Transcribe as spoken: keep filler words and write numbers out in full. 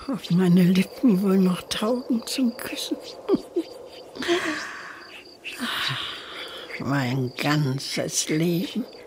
ob meine Lippen wohl noch taugen zum Küssen. Mein ganzes Leben